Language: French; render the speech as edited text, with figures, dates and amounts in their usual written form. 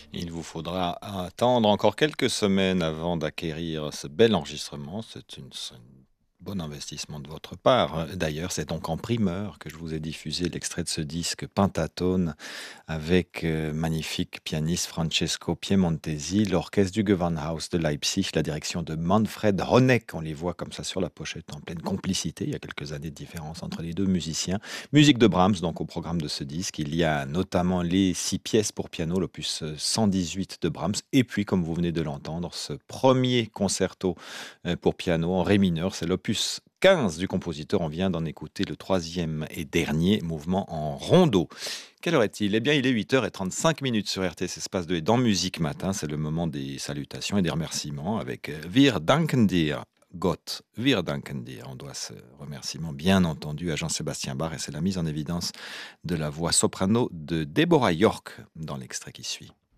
Il vous faudra attendre encore quelques semaines avant d'acquérir ce bel enregistrement. C'est un bon investissement de votre part. D'ailleurs, c'est donc en primeur que je vous ai diffusé l'extrait de ce disque Pentatone avec magnifique pianiste Francesco Piemontesi, l'orchestre du Gewandhaus de Leipzig, la direction de Manfred Honeck. On les voit comme ça sur la pochette en pleine complicité. Il y a quelques années de différence entre les deux musiciens. Musique de Brahms, donc au programme de ce disque. Il y a notamment les 6 pièces pour piano, l'opus 118 de Brahms. Et puis, comme vous venez de l'entendre, ce premier concerto pour piano en ré mineur, c'est l'opus 15 du compositeur. On vient d'en écouter le troisième et dernier mouvement en rondo. Quelle heure est-il? Eh bien, il est 8h35 sur RTS Espace 2 et dans Musique Matin. C'est le moment des salutations et des remerciements avec Wir danken dir, Gott. Wir danken dir. On doit ce remerciement, bien entendu, à Jean-Sébastien Bach et c'est la mise en évidence de la voix soprano de Deborah York dans l'extrait qui suit.